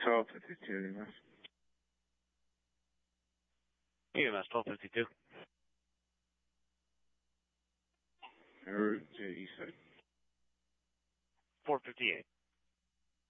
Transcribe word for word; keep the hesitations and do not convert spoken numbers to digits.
twelve fifty-two, E M S. E M S twelve fifty-two. En route to east side. four fifty-eight.